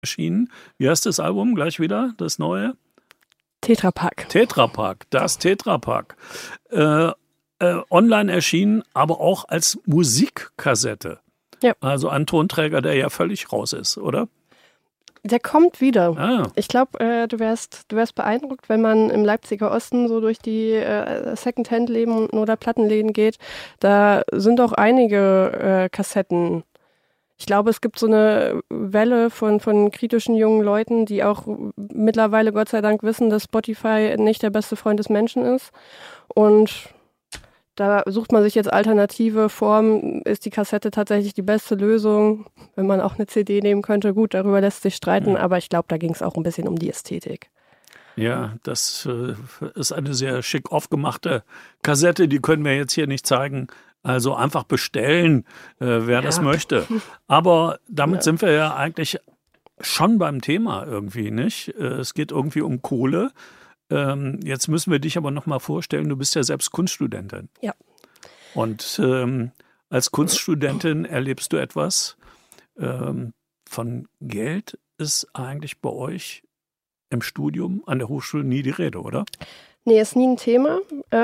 erschienen. Wie heißt das Album gleich wieder, das neue? Tetrapack. Tetrapack, das Tetrapack. Online erschienen, aber auch als Musikkassette. Ja. Also ein Tonträger, der ja völlig raus ist, oder? Der kommt wieder. Ah. Ich glaube, du wärst beeindruckt, wenn man im Leipziger Osten so durch die Secondhand-Läden oder Plattenläden geht. Da sind auch einige Kassetten. Ich glaube, es gibt so eine Welle von kritischen jungen Leuten, die auch mittlerweile Gott sei Dank wissen, dass Spotify nicht der beste Freund des Menschen ist. Und da sucht man sich jetzt alternative Formen. Ist die Kassette tatsächlich die beste Lösung? Wenn man auch eine CD nehmen könnte, gut, darüber lässt sich streiten, aber ich glaube, da ging es auch ein bisschen um die Ästhetik. Ja, das ist eine sehr schick aufgemachte Kassette, die können wir jetzt hier nicht zeigen. Also einfach bestellen, wer das möchte. Aber damit sind wir ja eigentlich schon beim Thema irgendwie, nicht? Es geht irgendwie um Kohle. Jetzt müssen wir dich aber noch mal vorstellen, du bist ja selbst Kunststudentin. Ja. Und als Kunststudentin erlebst du etwas von Geld ist eigentlich bei euch im Studium an der Hochschule nie die Rede, oder? Nee, ist nie ein Thema.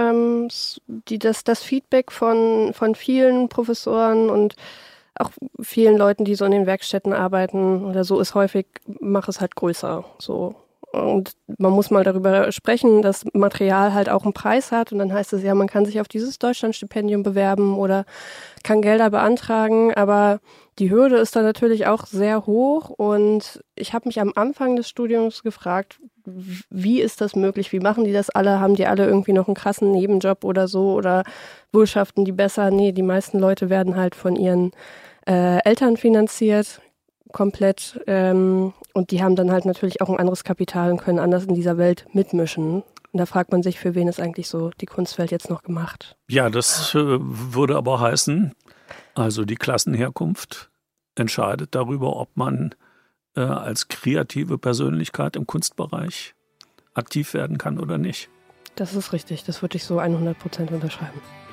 Das Feedback von vielen Professoren und auch vielen Leuten, die so in den Werkstätten arbeiten oder so, ist häufig, mach es halt größer, so. Und man muss mal darüber sprechen, dass Material halt auch einen Preis hat. Und dann heißt es ja, man kann sich auf dieses Deutschlandstipendium bewerben oder kann Gelder beantragen. Aber die Hürde ist dann natürlich auch sehr hoch. Und ich habe mich am Anfang des Studiums gefragt, wie ist das möglich? Wie machen die das alle? Haben die alle irgendwie noch einen krassen Nebenjob oder so? Oder wirtschaften die besser? Nee, die meisten Leute werden halt von ihren Eltern finanziert. Komplett. Und die haben dann halt natürlich auch ein anderes Kapital und können anders in dieser Welt mitmischen. Und da fragt man sich, für wen ist eigentlich so die Kunstwelt jetzt noch gemacht? Ja, das würde aber heißen, also die Klassenherkunft entscheidet darüber, ob man als kreative Persönlichkeit im Kunstbereich aktiv werden kann oder nicht. Das ist richtig. Das würde ich so 100% unterschreiben.